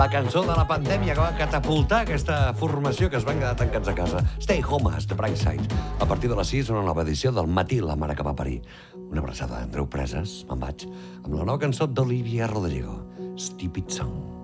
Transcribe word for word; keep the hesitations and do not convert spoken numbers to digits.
La cançó de la pandèmia que va catapultar aquesta formació que es van quedar tancats a casa. Stay Homes, de Brightside. A partir de les sis, una nova edició del Matí, la mare que va parir. Una abraçada d'Andreu Preses, me'n vaig, amb la nova cançó d'Olivia Rodrigo, Stupid Song.